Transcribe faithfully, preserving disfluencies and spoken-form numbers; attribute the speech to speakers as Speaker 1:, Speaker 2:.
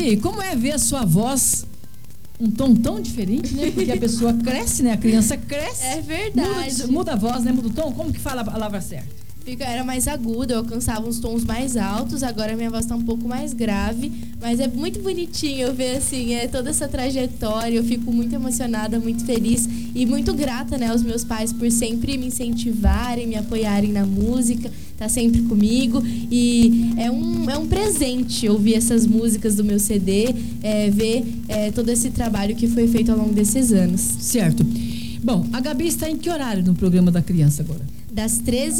Speaker 1: Dani, como é ver a sua voz um tom tão diferente, né? Porque a pessoa cresce, né? A criança cresce.
Speaker 2: É verdade.
Speaker 1: Muda, muda a voz, né? Muda o tom. Como que fala a palavra certa?
Speaker 2: Fica, era mais aguda, eu alcançava uns tons mais altos, agora minha voz tá um pouco mais grave, mas é muito bonitinho eu ver, assim, é, toda essa trajetória, eu fico muito emocionada, muito feliz e muito grata, né, aos meus pais por sempre me incentivarem, me apoiarem na música, tá sempre comigo, e é um, é um presente ouvir essas músicas do meu C D, é, ver é, todo esse trabalho que foi feito ao longo desses anos.
Speaker 1: Certo. Bom, a Gabi está em que horário no programa da criança agora?
Speaker 2: Das treze